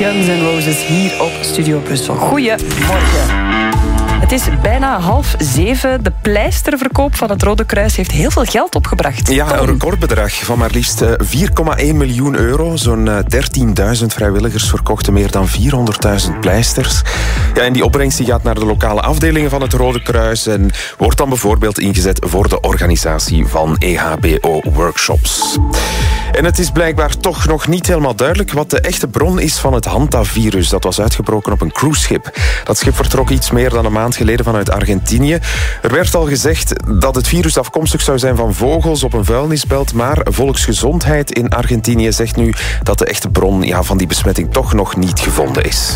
Guns N' Roses hier op Studio Brussel. Goedemorgen. Het is bijna 6:30. De pleisterverkoop van het Rode Kruis heeft heel veel geld opgebracht. Ja, een recordbedrag van maar liefst 4,1 miljoen euro. Zo'n 13.000 vrijwilligers verkochten meer dan 400.000 pleisters. Ja, en die opbrengst die gaat naar de lokale afdelingen van het Rode Kruis en wordt dan bijvoorbeeld ingezet voor de organisatie van EHBO-workshops. En het is blijkbaar toch nog niet helemaal duidelijk wat de echte bron is van het Hantavirus. Dat was uitgebroken op een cruiseschip. Dat schip vertrok iets meer dan een maand geleden vanuit Argentinië. Er werd al gezegd dat het virus afkomstig zou zijn van vogels op een vuilnisbelt, maar Volksgezondheid in Argentinië zegt nu dat de echte bron van die besmetting toch nog niet gevonden is.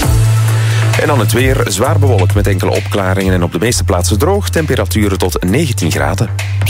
En dan het weer, zwaar bewolkt met enkele opklaringen en op de meeste plaatsen droog. Temperaturen tot 19 graden.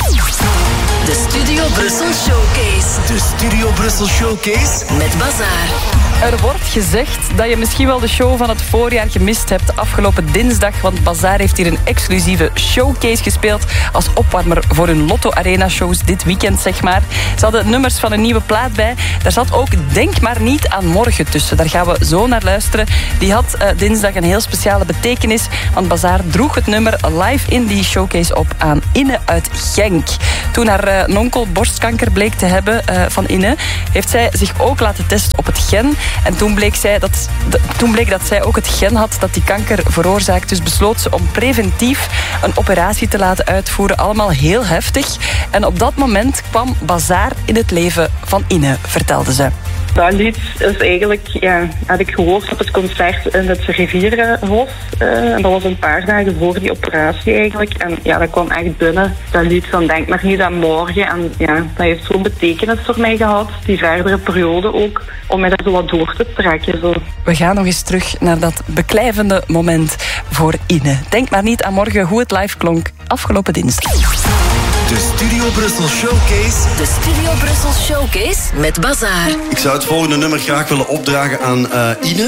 De Studio Brussel Showcase. De Studio Brussel Showcase Met Bazaar. Er wordt gezegd dat je misschien wel de show van het voorjaar gemist hebt afgelopen dinsdag, want Bazaar heeft hier een exclusieve showcase gespeeld als opwarmer voor hun Lotto Arena shows dit weekend, zeg maar. Ze hadden nummers van een nieuwe plaat bij. Daar zat ook Denk maar niet aan morgen tussen. Daar gaan we zo naar luisteren. Die had dinsdag een heel speciale betekenis, want Bazaar droeg het nummer live in die showcase op aan Inne uit Genk. Toen haar nonkel borstkanker bleek te hebben van Inne, heeft zij zich ook laten testen op het gen. En toen bleek dat zij ook het gen had dat die kanker veroorzaakt. Dus besloot ze om preventief een operatie te laten uitvoeren. Allemaal heel heftig. En op dat moment kwam Bazaar in het leven van Inne, vertelde ze. Dat lied is eigenlijk, had ik gehoord op het concert in het Rivierenhof. En dat was een paar dagen voor die operatie eigenlijk. En dat kwam echt binnen, dat lied van Denk maar niet aan morgen. En dat heeft zo'n betekenis voor mij gehad, die verdere periode ook, om mij daar zo wat door te trekken. Zo. We gaan nog eens terug naar dat beklijvende moment voor Inne. Denk maar niet aan morgen hoe het live klonk afgelopen dinsdag. De Studio Brussel Showcase. De Studio Brussel Showcase met Bazaar. Ik zou het volgende nummer graag willen opdragen aan Ine.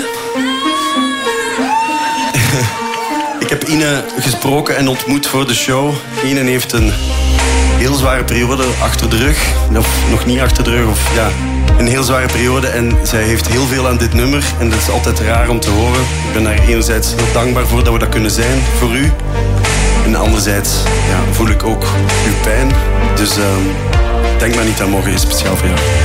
Ik heb Ine gesproken en ontmoet voor de show. Ine heeft een heel zware periode achter de rug. Of nog niet achter de rug, een heel zware periode. En zij heeft heel veel aan dit nummer. En dat is altijd raar om te horen. Ik ben daar enerzijds heel dankbaar voor dat we dat kunnen zijn voor u. En anderzijds voel ik ook uw pijn. Dus denk maar niet aan morgen, is speciaal voor jou.